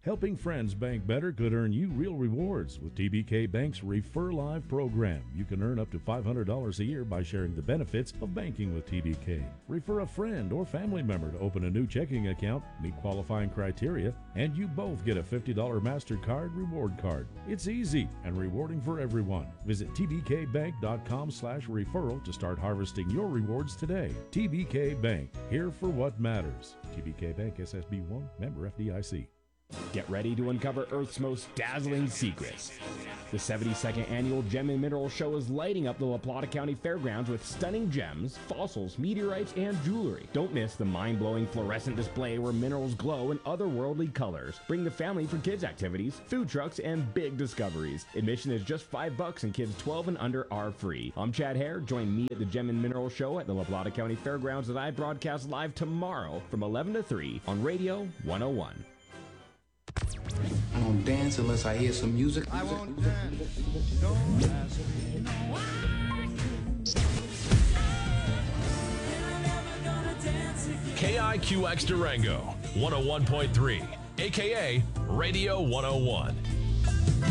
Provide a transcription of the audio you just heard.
Helping friends bank better could earn you real rewards with TBK Bank's Refer Live program. You can earn up to $500 a year by sharing the benefits of banking with TBK. Refer a friend or family member to open a new checking account, meet qualifying criteria, and you both get a $50 MasterCard reward card. It's easy and rewarding for everyone. Visit tbkbank.com/referral to start harvesting your rewards today. TBK Bank, here for what matters. TBK Bank, SSB1, member FDIC. Get ready to uncover Earth's most dazzling secrets. The 72nd annual Gem and Mineral Show is lighting up the La Plata County Fairgrounds with stunning gems, fossils, meteorites, and jewelry. Don't miss the mind-blowing fluorescent display where minerals glow in otherworldly colors. Bring the family for kids' activities, food trucks, and big discoveries. Admission is just $5 and kids 12 and under are free. I'm Chad Hare. Join me at the Gem and Mineral Show at the La Plata County Fairgrounds as I broadcast live tomorrow from 11 to 3 on Radio 101. I don't dance unless I hear some music. I won't dance. Don't ask me. KIQX Durango, 101.3, aka Radio 101.